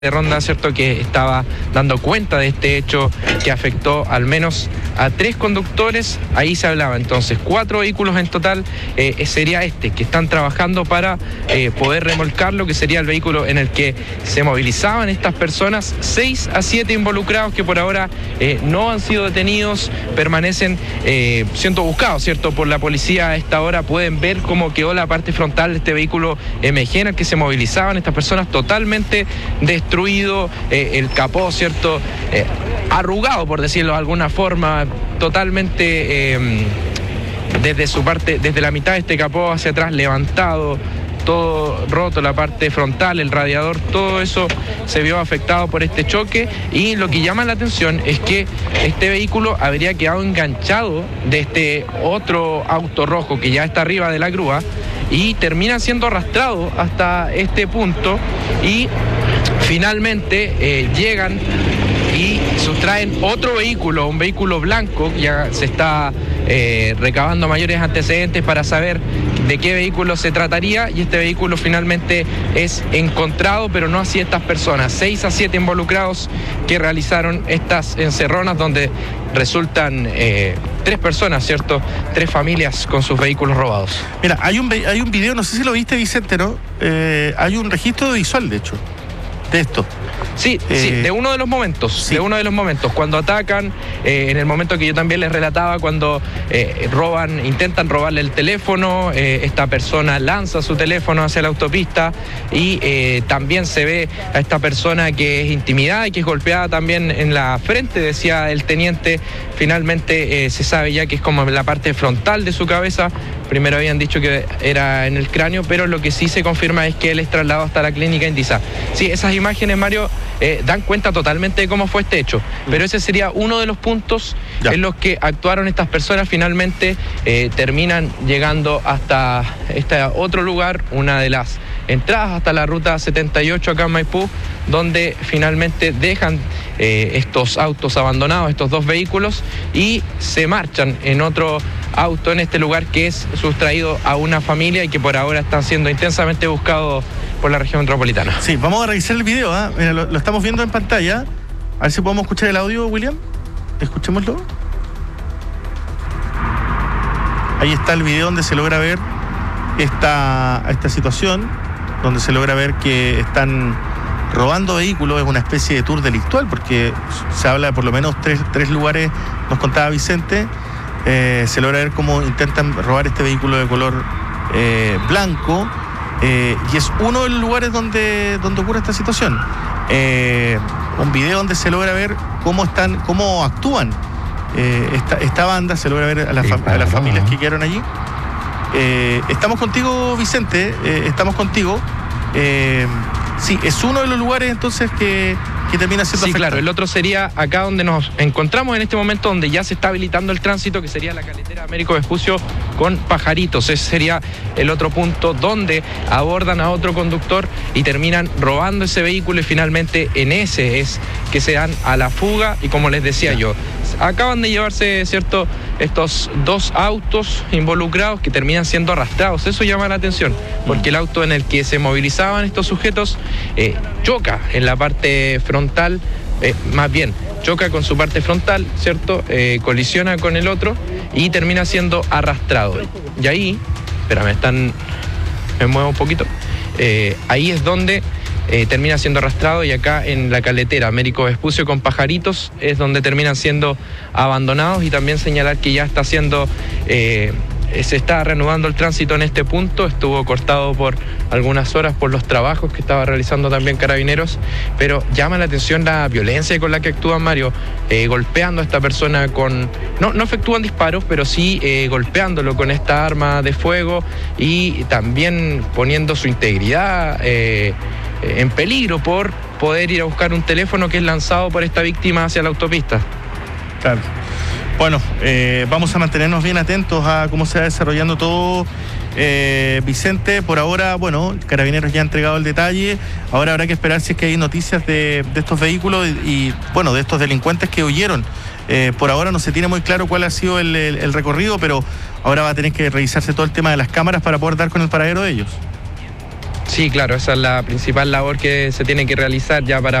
de ronda, ¿cierto?, que estaba dando cuenta de este hecho que afectó al menos a 3 conductores. Ahí se hablaba entonces 4 vehículos en total. Sería que están trabajando para poder remolcarlo, que sería el vehículo en el que se movilizaban estas personas. 6 a 7 involucrados que por ahora no han sido detenidos, permanecen siendo buscados, ¿cierto?, por la policía. A esta hora pueden ver cómo quedó la parte frontal de este vehículo MG en el que se movilizaban estas personas, totalmente destruido, el capó, ¿cierto?, arrugado, por decirlo de alguna forma, totalmente desde su parte, desde la mitad de este capó hacia atrás, levantado, todo roto, la parte frontal, el radiador, todo eso se vio afectado por este choque. Y lo que llama la atención es que este vehículo habría quedado enganchado de este otro auto rojo que ya está arriba de la grúa y termina siendo arrastrado hasta este punto y finalmente llegan y sustraen otro vehículo, un vehículo blanco. Ya se está recabando mayores antecedentes para saber de qué vehículo se trataría, y este vehículo finalmente es encontrado, pero no así estas personas. 6 a 7 involucrados que realizaron estas encerronas donde resultan 3 personas, ¿cierto?, 3 familias con sus vehículos robados. Mira, hay un video, no sé si lo viste, Vicente, ¿no? Hay un registro visual, de hecho, de esto. Sí, de uno de los momentos, cuando atacan, en el momento que yo también les relataba, cuando intentan robarle el teléfono, esta persona lanza su teléfono hacia la autopista y también se ve a esta persona que es intimidada y que es golpeada también en la frente, decía el teniente. Finalmente se sabe ya que es como la parte frontal de su cabeza. Primero habían dicho que era en el cráneo, pero lo que sí se confirma es que él es trasladado hasta la clínica Indisa. Sí, esas imágenes, Mario, dan cuenta totalmente de cómo fue este hecho, pero ese sería uno de los puntos en los que actuaron estas personas. Finalmente terminan llegando hasta este otro lugar, una de las entradas hasta la ruta 78 acá en Maipú, donde finalmente dejan estos autos abandonados, estos 2 vehículos, y se marchan en otro auto en este lugar que es sustraído a una familia y que por ahora están siendo intensamente buscados por la región metropolitana. Sí, vamos a revisar el video, ¿eh? Mira, lo estamos viendo en pantalla. A ver si podemos escuchar el audio, William. Escuchémoslo. Ahí está el video donde se logra ver esta situación, donde se logra ver que están robando vehículos. Es una especie de tour delictual, porque se habla de por lo menos tres lugares, nos contaba Vicente. Se logra ver cómo intentan robar este vehículo de color blanco, y es uno de los lugares donde ocurre esta situación. Un video donde se logra ver cómo actúan esta banda, se logra ver a las familias que quedaron allí. Estamos contigo, Vicente, estamos contigo. Sí, es uno de los lugares entonces que termina siendo afectado. Claro, el otro sería acá donde nos encontramos en este momento, donde ya se está habilitando el tránsito, que sería la carretera Américo Vespucio con Pajaritos. Ese sería el otro punto donde abordan a otro conductor y terminan robando ese vehículo, y finalmente en ese es que se dan a la fuga. Y como les decía yo, acaban de llevarse, ¿cierto?, estos 2 autos involucrados que terminan siendo arrastrados. Eso llama la atención, porque el auto en el que se movilizaban estos sujetos choca en la parte frontal, más bien choca con su parte frontal, ¿cierto?, colisiona con el otro y termina siendo arrastrado. Y ahí, me muevo un poquito, ahí es donde termina siendo arrastrado, y acá en la caletera Américo Vespucio con Pajaritos es donde terminan siendo abandonados. Y también señalar que ya está siendo se está reanudando el tránsito en este punto. Estuvo cortado por algunas horas por los trabajos que estaba realizando también Carabineros, pero llama la atención la violencia con la que actúan, Mario, golpeando a esta persona con... No efectúan disparos, pero sí golpeándolo con esta arma de fuego, y también poniendo su integridad en peligro por poder ir a buscar un teléfono que es lanzado por esta víctima hacia la autopista. Claro. Bueno, vamos a mantenernos bien atentos a cómo se va desarrollando todo, Vicente. Por ahora, bueno, Carabineros ya ha entregado el detalle. Ahora habrá que esperar si es que hay noticias de estos vehículos y bueno, de estos delincuentes que huyeron. Por ahora no se tiene muy claro cuál ha sido el recorrido, pero ahora va a tener que revisarse todo el tema de las cámaras para poder dar con el paradero de ellos. Sí, claro, esa es la principal labor que se tiene que realizar ya para